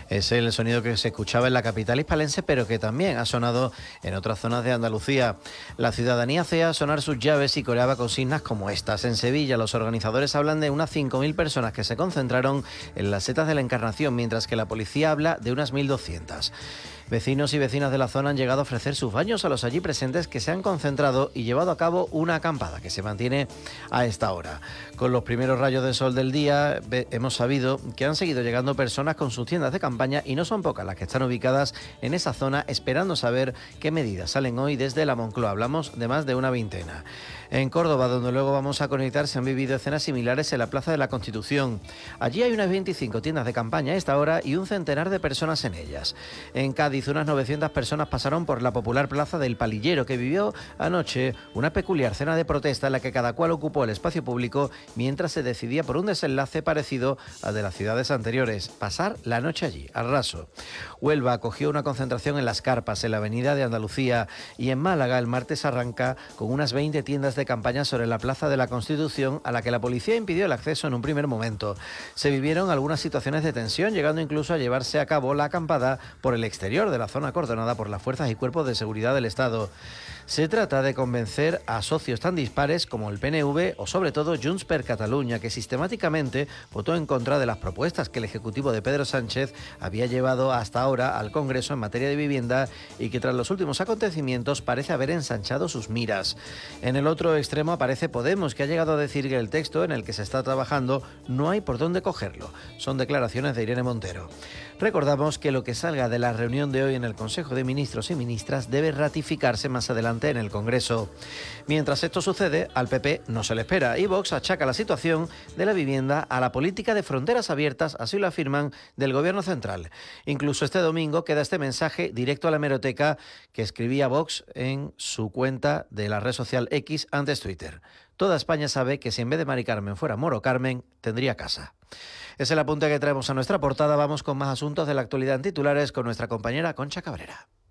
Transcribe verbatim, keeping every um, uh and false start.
Es el sonido que se escuchaba en la capital hispalense, pero que también ha sonado en otras zonas de Andalucía. La ciudadanía hacía sonar sus llaves y coreaba consignas como estas. En Sevilla, los organizadores hablan de unas cinco mil personas que se concentraron en las setas de la Encarnación, mientras que la policía habla de unas mil doscientas. Vecinos y vecinas de la zona han llegado a ofrecer sus baños a los allí presentes, que se han concentrado y llevado a cabo una acampada que se mantiene a esta hora. Con los primeros rayos de sol del día hemos sabido que han seguido llegando personas con sus tiendas de campaña, y no son pocas las que están ubicadas en esa zona esperando saber qué medidas salen hoy desde la Moncloa. Hablamos de más de una veintena. En Córdoba, donde luego vamos a conectar, se han vivido escenas similares en la Plaza de la Constitución. Allí hay unas veinticinco tiendas de campaña a esta hora y un centenar de personas en ellas. En Cádiz, unas novecientas personas pasaron por la popular Plaza del Palillero, que vivió anoche una peculiar cena de protesta en la que cada cual ocupó el espacio público mientras se decidía por un desenlace parecido al de las ciudades anteriores: pasar la noche allí, al raso. Huelva acogió una concentración en Las Carpas, en la Avenida de Andalucía, y en Málaga el martes arranca con unas veinte tiendas de campaña sobre la Plaza de la Constitución, a la que la policía impidió el acceso en un primer momento. Se vivieron algunas situaciones de tensión, llegando incluso a llevarse a cabo la acampada por el exterior de la zona acordonada por las fuerzas y cuerpos de seguridad del Estado. Se trata de convencer a socios tan dispares como el P N V o sobre todo Junts per Catalunya, que sistemáticamente votó en contra de las propuestas que el Ejecutivo de Pedro Sánchez había llevado hasta ahora al Congreso en materia de vivienda, y que tras los últimos acontecimientos parece haber ensanchado sus miras. En el otro extremo aparece Podemos, que ha llegado a decir que el texto en el que se está trabajando no hay por dónde cogerlo. Son declaraciones de Irene Montero. Recordamos que lo que salga de la reunión de hoy en el Consejo de Ministros y Ministras debe ratificarse más adelante en el Congreso. Mientras esto sucede, al P P no se le espera, y Vox achaca la situación de la vivienda a la política de fronteras abiertas, así lo afirman del Gobierno central. Incluso este domingo queda este mensaje directo a la hemeroteca que escribía Vox en su cuenta de la red social X, antes Twitter. Toda España sabe que si en vez de Mari Carmen fuera Moro Carmen, tendría casa. Es el apunte que traemos a nuestra portada. Vamos con más asuntos de la actualidad en titulares con nuestra compañera Concha Cabrera.